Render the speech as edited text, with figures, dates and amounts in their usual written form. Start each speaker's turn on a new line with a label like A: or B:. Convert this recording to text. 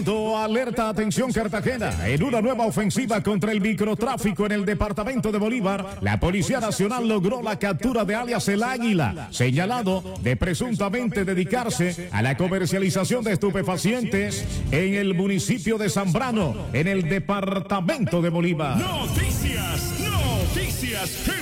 A: Oído, alerta, atención Cartagena. En una nueva ofensiva contra el microtráfico en el departamento de Bolívar, la Policía Nacional logró la captura de alias El Águila, señalado de presuntamente dedicarse a la comercialización de estupefacientes en el municipio de Zambrano, en el departamento de Bolívar.
B: Noticias.